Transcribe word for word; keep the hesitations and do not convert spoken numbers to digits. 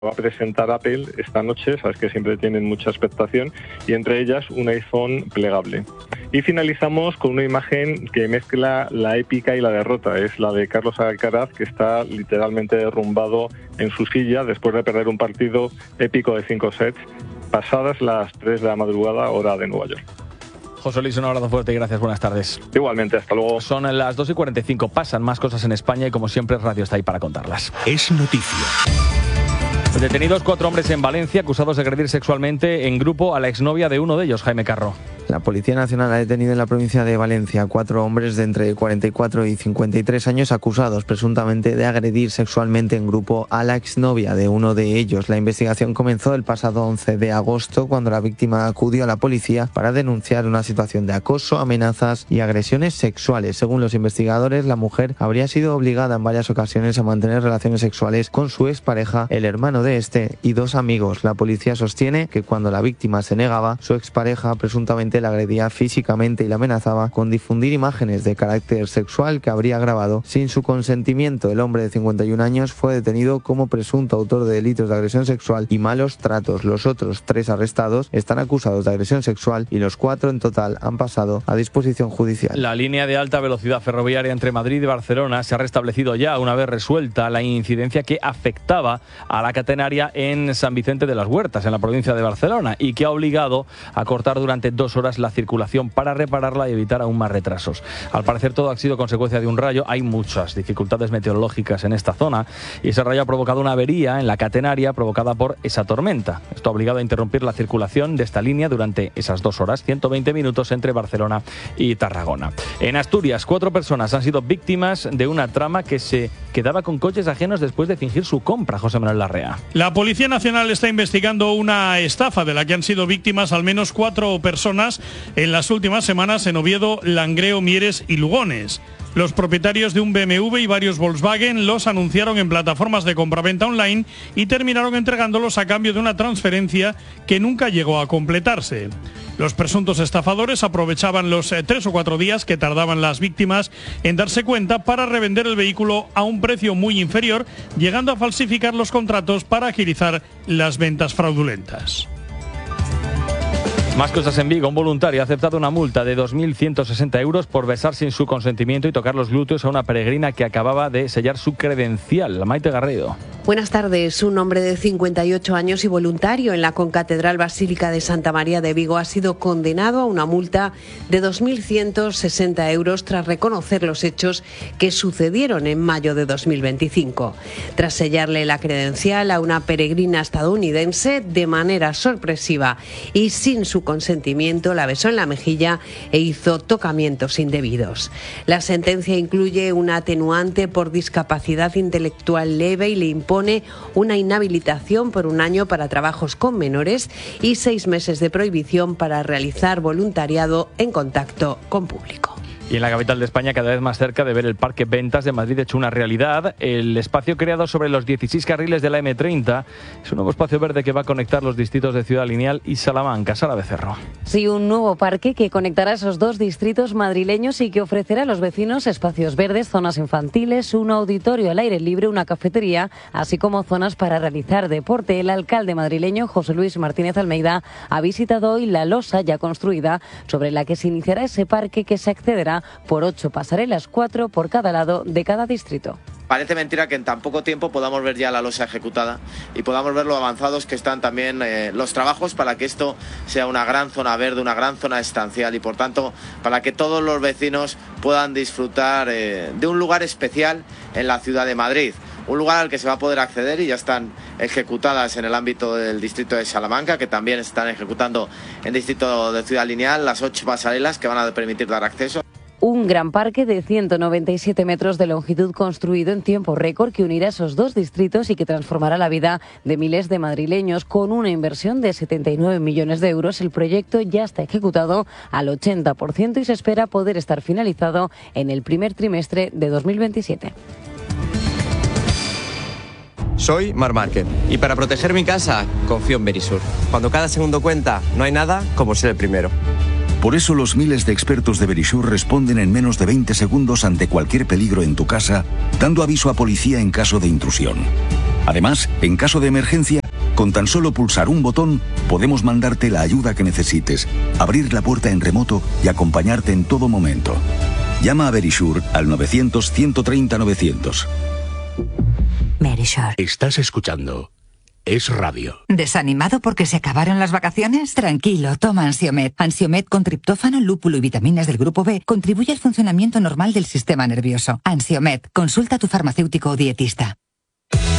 Va a presentar Apple esta noche, sabes que siempre tienen mucha expectación, y entre ellas un iPhone plegable. Y finalizamos con una imagen que mezcla la épica y la derrota. Es la de Carlos Alcaraz, que está literalmente derrumbado en su silla después de perder un partido épico de cinco sets, pasadas las tres de la madrugada, hora de Nueva York. José Luis, un abrazo fuerte y gracias, buenas tardes. Igualmente, hasta luego. Son las dos y cuarenta y cinco, pasan más cosas en España y como siempre Radio está ahí para contarlas. Es noticia. Detenidos cuatro hombres en Valencia acusados de agredir sexualmente en grupo a la exnovia de uno de ellos, Jaime Carro. La Policía Nacional ha detenido en la provincia de Valencia a cuatro hombres de entre cuarenta y cuatro y cincuenta y tres años acusados presuntamente de agredir sexualmente en grupo a la exnovia de uno de ellos. La investigación comenzó el pasado once de agosto cuando la víctima acudió a la policía para denunciar una situación de acoso, amenazas y agresiones sexuales. Según los investigadores, la mujer habría sido obligada en varias ocasiones a mantener relaciones sexuales con su expareja, el hermano de este y dos amigos. La policía sostiene que cuando la víctima se negaba, su expareja presuntamente la agredía físicamente y la amenazaba con difundir imágenes de carácter sexual que habría grabado sin su consentimiento. El hombre de cincuenta y un años fue detenido como presunto autor de delitos de agresión sexual y malos tratos. Los otros tres arrestados están acusados de agresión sexual y los cuatro en total han pasado a disposición judicial. La línea de alta velocidad ferroviaria entre Madrid y Barcelona se ha restablecido ya una vez resuelta la incidencia que afectaba a la catenaria en San Vicente de las Huertas, en la provincia de Barcelona, y que ha obligado a cortar durante dos horas la circulación para repararla y evitar aún más retrasos. Al parecer todo ha sido consecuencia de un rayo. Hay muchas dificultades meteorológicas en esta zona y ese rayo ha provocado una avería en la catenaria provocada por esa tormenta. Esto ha obligado a interrumpir la circulación de esta línea durante esas dos horas, ciento veinte minutos entre Barcelona y Tarragona. En Asturias, cuatro personas han sido víctimas de una trama que se quedaba con coches ajenos después de fingir su compra. José Manuel Larrea. La Policía Nacional está investigando una estafa de la que han sido víctimas al menos cuatro personas en las últimas semanas en Oviedo, Langreo, Mieres y Lugones. Los propietarios de un B M W y varios Volkswagen los anunciaron en plataformas de compraventa online y terminaron entregándolos a cambio de una transferencia que nunca llegó a completarse. Los presuntos estafadores aprovechaban los eh, tres o cuatro días que tardaban las víctimas en darse cuenta para revender el vehículo a un precio muy inferior, llegando a falsificar los contratos para agilizar las ventas fraudulentas. Más cosas en Vigo. Un voluntario ha aceptado una multa de dos mil ciento sesenta euros por besar sin su consentimiento y tocar los glúteos a una peregrina que acababa de sellar su credencial. Maite Garrido. Buenas tardes. Un hombre de cincuenta y ocho años y voluntario en la Concatedral Basílica de Santa María de Vigo ha sido condenado a una multa de dos mil ciento sesenta euros tras reconocer los hechos que sucedieron en mayo de dos mil veinticinco. Tras sellarle la credencial a una peregrina estadounidense de manera sorpresiva y sin su consentimiento, la besó en la mejilla e hizo tocamientos indebidos. La sentencia incluye una atenuante por discapacidad intelectual leve y le impone una inhabilitación por un año para trabajos con menores y seis meses de prohibición para realizar voluntariado en contacto con público. Y en la capital de España, cada vez más cerca de ver el Parque Ventas de Madrid hecho una realidad. El espacio creado sobre los dieciséis carriles de la eme treinta es un nuevo espacio verde que va a conectar los distritos de Ciudad Lineal y Salamanca. Sara Becerro. Sí, un nuevo parque que conectará esos dos distritos madrileños y que ofrecerá a los vecinos espacios verdes, zonas infantiles, un auditorio al aire libre, una cafetería, así como zonas para realizar deporte. El alcalde madrileño, José Luis Martínez Almeida, ha visitado hoy la losa ya construida sobre la que se iniciará ese parque, que se accederá por ocho pasarelas, cuatro por cada lado de cada distrito. Parece mentira que en tan poco tiempo podamos ver ya la losa ejecutada y podamos ver lo avanzados que están también eh, los trabajos para que esto sea una gran zona verde, una gran zona estancial y por tanto para que todos los vecinos puedan disfrutar eh, de un lugar especial en la ciudad de Madrid. Un lugar al que se va a poder acceder y ya están ejecutadas en el ámbito del distrito de Salamanca, que también están ejecutando en el distrito de Ciudad Lineal, las ocho pasarelas que van a permitir dar acceso. Un gran parque de ciento noventa y siete metros de longitud construido en tiempo récord que unirá esos dos distritos y que transformará la vida de miles de madrileños. Con una inversión de setenta y nueve millones de euros, el proyecto ya está ejecutado al ochenta por ciento y se espera poder estar finalizado en el primer trimestre de dos mil veintisiete. Soy Marc Márquez y para proteger mi casa confío en Verisur. Cuando cada segundo cuenta, no hay nada como ser el primero. Por eso los miles de expertos de Verisur responden en menos de veinte segundos ante cualquier peligro en tu casa, dando aviso a policía en caso de intrusión. Además, en caso de emergencia, con tan solo pulsar un botón, podemos mandarte la ayuda que necesites, abrir la puerta en remoto y acompañarte en todo momento. Llama a Verisure al novecientos, ciento treinta, novecientos. Verisure. Estás escuchando Es Radio. ¿Desanimado porque se acabaron las vacaciones? Tranquilo, toma Ansiomed. Ansiomed con triptófano, lúpulo y vitaminas del grupo B contribuye al funcionamiento normal del sistema nervioso. Ansiomed, consulta a tu farmacéutico o dietista.